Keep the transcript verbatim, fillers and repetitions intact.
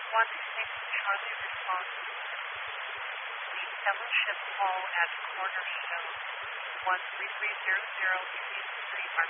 one six Charlie response. The fellowship hall at cornerstone one three three zero zero three three.